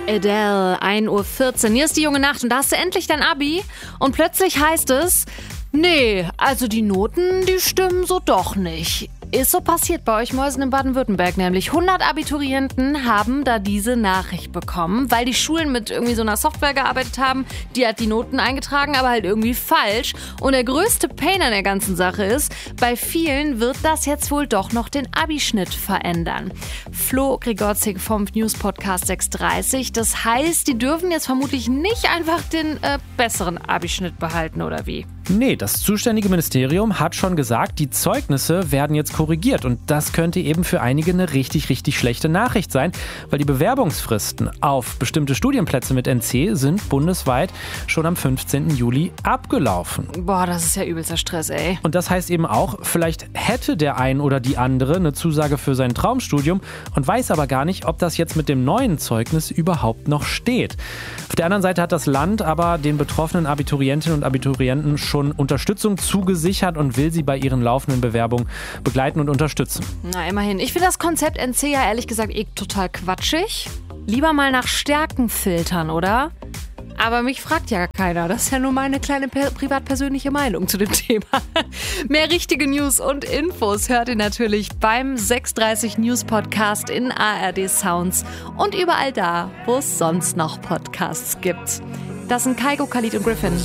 Adele, 1:14 Uhr. Hier ist die junge Nacht und da hast du endlich dein Abi. Und plötzlich heißt es, nee, also die Noten, die stimmen so doch nicht. Ist so passiert bei euch Mäusen in Baden-Württemberg nämlich. 100 Abiturienten haben da diese Nachricht bekommen, weil die Schulen mit irgendwie so einer Software gearbeitet haben. Die hat die Noten eingetragen, aber halt irgendwie falsch. Und der größte Pain an der ganzen Sache ist, bei vielen wird das jetzt wohl doch noch den Abischnitt verändern. Flo Gregorczyk vom News-Podcast 630. Das heißt, die dürfen jetzt vermutlich nicht einfach den besseren Abischnitt behalten, oder wie? Nee, das zuständige Ministerium hat schon gesagt, die Zeugnisse werden jetzt korrigiert. Und das könnte eben für einige eine richtig, richtig schlechte Nachricht sein, weil die Bewerbungsfristen auf bestimmte Studienplätze mit NC sind bundesweit schon am 15. Juli abgelaufen. Boah, das ist ja übelster Stress, ey. Und das heißt eben auch, vielleicht hätte der ein oder die andere eine Zusage für sein Traumstudium und weiß aber gar nicht, ob das jetzt mit dem neuen Zeugnis überhaupt noch steht. Auf der anderen Seite hat das Land aber den betroffenen Abiturientinnen und Abiturienten schon Unterstützung zugesichert und will sie bei ihren laufenden Bewerbungen begleiten und unterstützen. Na, immerhin. Ich finde das Konzept NC ja ehrlich gesagt total quatschig. Lieber mal nach Stärken filtern, oder? Aber mich fragt ja keiner. Das ist ja nur meine kleine privat-persönliche Meinung zu dem Thema. Mehr richtige News und Infos hört ihr natürlich beim 630 News Podcast in ARD Sounds und überall da, wo es sonst noch Podcasts gibt. Das sind Kaiko, Khalid und Griffin.